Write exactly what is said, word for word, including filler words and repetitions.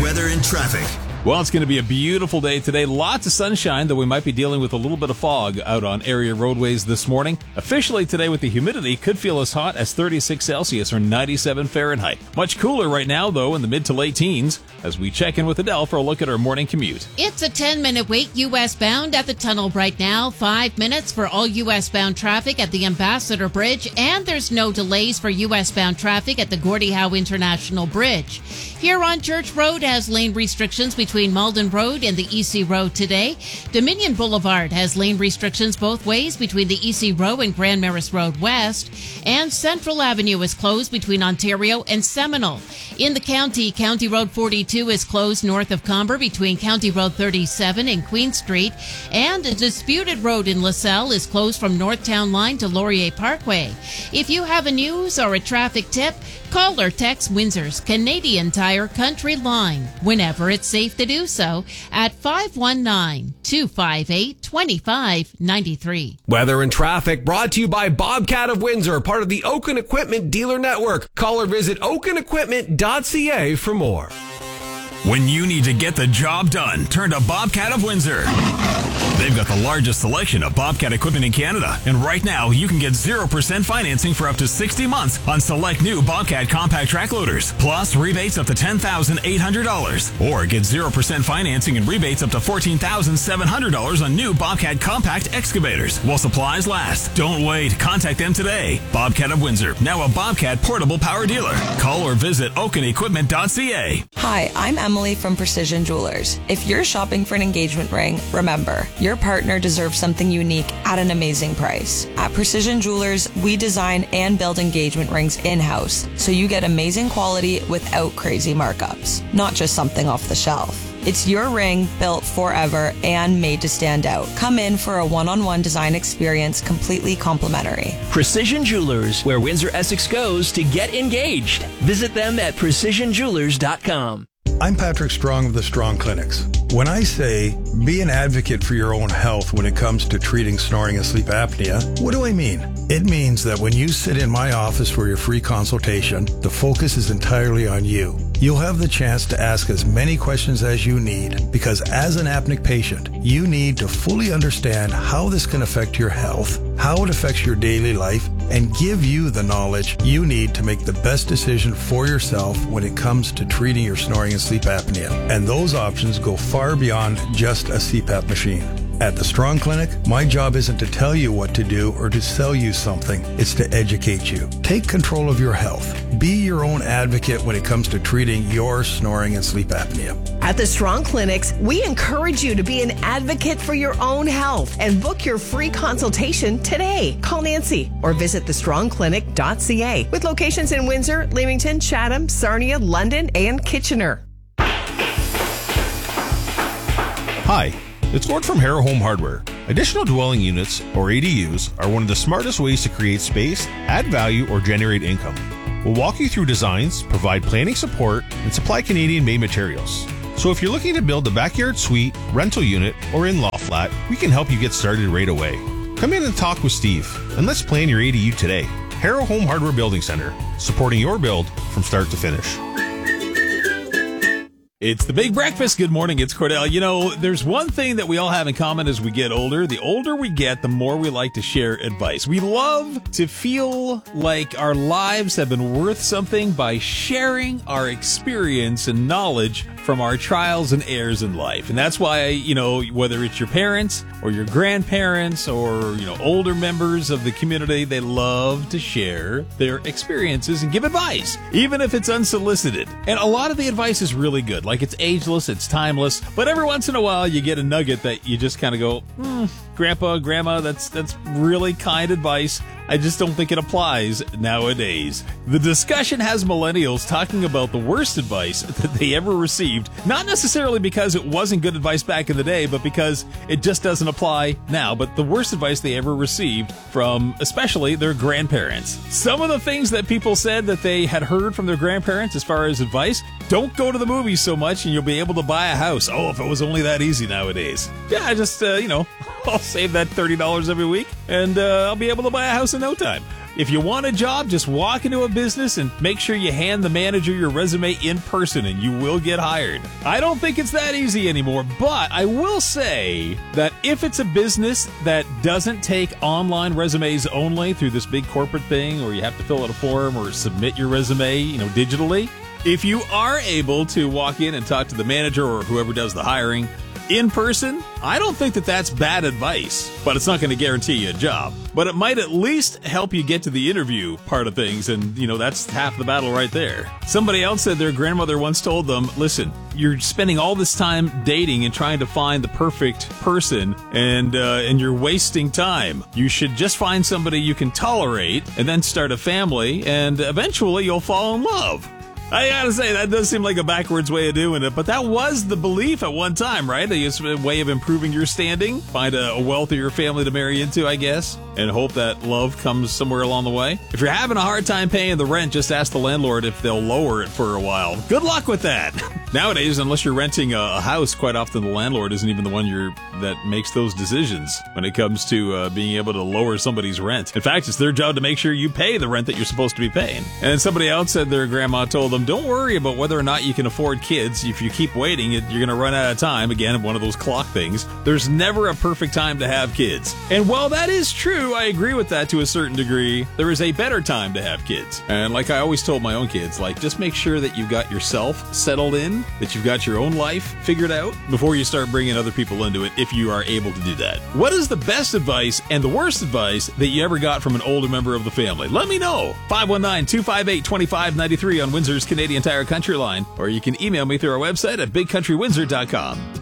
weather and traffic. Well, it's going to be a beautiful day today. Lots of sunshine, though we might be dealing with a little bit of fog out on area roadways this morning. Officially today with the humidity, could feel as hot as thirty-six Celsius or ninety-seven Fahrenheit. Much cooler right now, though, in the mid to late teens, as we check in with Adele for a look at our morning commute. It's a ten-minute wait U S bound at the tunnel right now. Five minutes for all U S bound traffic at the Ambassador Bridge, and there's no delays for U S bound traffic at the Gordie Howe International Bridge. Huron Church Road has lane restrictions between Malden Road and the E C Road today. Dominion Boulevard has lane restrictions both ways between the E C Road and Grand Maris Road West. And Central Avenue is closed between Ontario and Seminole. In the county, County Road forty-two is closed north of Comber between County Road thirty-seven and Queen Street. And a disputed road in LaSalle is closed from North Town Line to Laurier Parkway. If you have a news or a traffic tip, call or text Windsor's Canadian Tire Country Line whenever it's safe to do so at five one nine, two five eight, two five nine three. Weather and traffic brought to you by Bobcat of Windsor, part of the Oaken Equipment Dealer Network. Call or visit oaken equipment dot c a for more. When you need to get the job done, turn to Bobcat of Windsor. They've got the largest selection of Bobcat equipment in Canada. And right now, you can get zero percent financing for up to sixty months on select new Bobcat compact track loaders. Plus, rebates up to ten thousand eight hundred dollars. Or get zero percent financing and rebates up to fourteen thousand seven hundred dollars on new Bobcat compact excavators while supplies last. Don't wait. Contact them today. Bobcat of Windsor, now a Bobcat portable power dealer. Call or visit oaken equipment dot c a. Hi, I'm Emily from Precision Jewelers. If you're shopping for an engagement ring, remember, your partner deserves something unique at an amazing price. At Precision Jewelers, we design and build engagement rings in-house, so you get amazing quality without crazy markups, not just something off the shelf. It's your ring built forever and made to stand out. Come in for a one-on-one design experience completely complimentary. Precision Jewelers, where Windsor Essex goes to get engaged. Visit them at precision jewelers dot com. I'm Patrick Strong of the Strong Clinics. When I say be an advocate for your own health when it comes to treating snoring and sleep apnea, what do I mean? It means that when you sit in my office for your free consultation, the focus is entirely on you. You'll have the chance to ask as many questions as you need, because as an apneic patient, you need to fully understand how this can affect your health, how it affects your daily life, and give you the knowledge you need to make the best decision for yourself when it comes to treating your snoring and sleep apnea. And those options go far beyond just a C PAP machine. At the Strong Clinic, my job isn't to tell you what to do or to sell you something. It's to educate you. Take control of your health. Be your own advocate when it comes to treating your snoring and sleep apnea. At the Strong Clinics, we encourage you to be an advocate for your own health and book your free consultation today. Call Nancy or visit the strong clinic dot c a with locations in Windsor, Leamington, Chatham, Sarnia, London, and Kitchener. Hi, it's Gord from Harrow Home Hardware. Additional dwelling units, or A D Us, are one of the smartest ways to create space, add value, or generate income. We'll walk you through designs, provide planning support, and supply Canadian-made materials. So if you're looking to build a backyard suite, rental unit, or in-law flat, we can help you get started right away. Come in and talk with Steve, and let's plan your A D U today. Harrow Home Hardware Building Center, supporting your build from start to finish. It's the Big Breakfast. Good morning. It's Cordell. You know, there's one thing that we all have in common as we get older. The older we get, the more we like to share advice. We love to feel like our lives have been worth something by sharing our experience and knowledge from our trials and errors in life. And that's why, you know, whether it's your parents or your grandparents or, you know, older members of the community, they love to share their experiences and give advice, even if it's unsolicited. And a lot of the advice is really good. Like, it's ageless, it's timeless, but every once in a while you get a nugget that you just kind of go, hmm, Grandpa, Grandma, that's that's really kind advice. I just don't think it applies nowadays. The discussion has millennials talking about the worst advice that they ever received, not necessarily because it wasn't good advice back in the day, but because it just doesn't apply now, but the worst advice they ever received from especially their grandparents. Some of the things that people said that they had heard from their grandparents as far as advice: don't go to the movies so much and you'll be able to buy a house. Oh, if it was only that easy nowadays. Yeah, I just, uh, you know, I'll save that thirty dollars every week and uh, I'll be able to buy a house in no time. If you want a job, just walk into a business and make sure you hand the manager your resume in person and you will get hired. I don't think it's that easy anymore, but I will say that if it's a business that doesn't take online resumes only through this big corporate thing, or you have to fill out a form or submit your resume, you know, digitally, if you are able to walk in and talk to the manager or whoever does the hiring in person, I don't think that that's bad advice, but it's not going to guarantee you a job. But it might at least help you get to the interview part of things, and, you know, that's half the battle right there. Somebody else said their grandmother once told them, listen, you're spending all this time dating and trying to find the perfect person, and uh, and you're wasting time. You should just find somebody you can tolerate and then start a family, and eventually you'll fall in love. I gotta say, that does seem like a backwards way of doing it, but that was the belief at one time, right? It's a way of improving your standing, find a, a wealthier family to marry into, I guess, and hope that love comes somewhere along the way. If you're having a hard time paying the rent, just ask the landlord if they'll lower it for a while. Good luck with that. Nowadays, unless you're renting a, a house, quite often the landlord isn't even the one you're that makes those decisions when it comes to uh, being able to lower somebody's rent. In fact, it's their job to make sure you pay the rent that you're supposed to be paying. And somebody else said their grandma told them, don't worry about whether or not you can afford kids. If you keep waiting, you're going to run out of time. Again, one of those clock things. There's never a perfect time to have kids. And while that is true, I agree with that to a certain degree. There is a better time to have kids. And like I always told my own kids, like, just make sure that you've got yourself settled in, that you've got your own life figured out before you start bringing other people into it, if you are able to do that. What is the best advice and the worst advice that you ever got from an older member of the family? Let me know. five one nine, two five eight, two five nine three on Windsor's Canadian Tire Country Line, or you can email me through our website at big country windsor dot com.